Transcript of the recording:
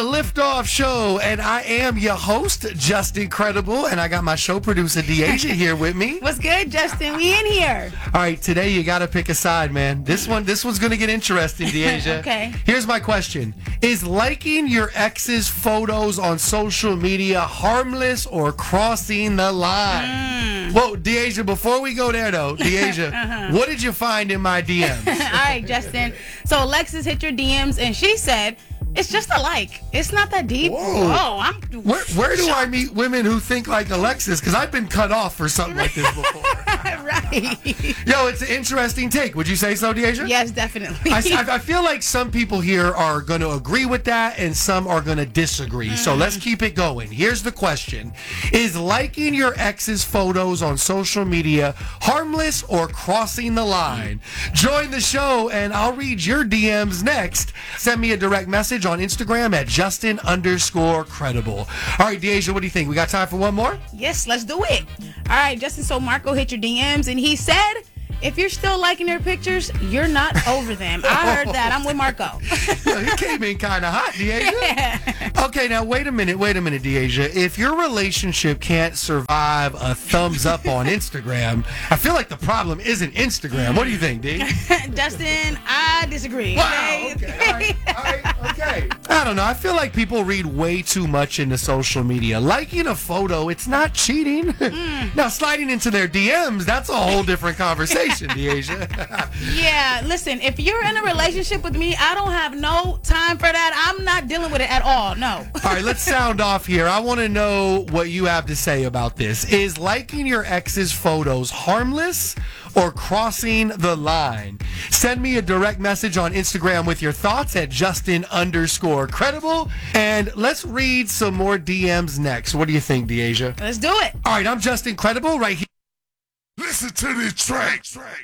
Liftoff Show, and I am your host, Justin Credible, and I got my show producer, Deasia, here with me. What's good, Justin? We in here. All right, today you got to pick a side, man. This one's going to get interesting, Deasia. Okay. Here's my question. Is liking your ex's photos on social media harmless or crossing the line? Well, Deasia, before we go there, though, Deasia, what did you find in my DMs? All right, Justin. So Alexis hit your DMs, and she said, it's just a like. It's not that deep. Whoa. I'm Where do I meet women who think like Alexis? Because I've been cut off for something like this before. right. Yo, it's an interesting take. Would you say so, Deasia? Yes, definitely. I feel like some people here are going to agree with that and some are going to disagree. So let's keep it going. Here's the question. Is liking your ex's photos on social media harmless or crossing the line? Join the show and I'll read your DMs next. Send me a direct message on Instagram at Justin_credible. All right, Deasia, what do you think? We got time for one more? Yes, let's do it. All right, Justin. So Marco hit your DMs, and he said, if you're still liking their pictures, you're not over them. I heard that. I'm with Marco. Yo, he came in kind of hot, Deasia. Yeah. Okay, now wait a minute, Deasia. If your relationship can't survive a thumbs up on Instagram, I feel like the problem isn't Instagram. What do you think, D? Justin, I disagree. Wow, okay. All right, okay. I don't know. I feel like people read way too much into social media. Liking a photo, it's not cheating. Now, sliding into their DMs, that's a whole different conversation, Deasia. Yeah, listen, if you're in a relationship with me, I don't have no time for that. I'm not dealing with it at all. No. All right, let's sound off here. I want to know what you have to say about this. Is liking your ex's photos harmless or crossing the line? Send me a direct message on Instagram with your thoughts at Justin_credible. And let's read some more DMs next. What do you think, Deasia? Let's do it. All right, I'm Justin Credible right here. Listen to this track.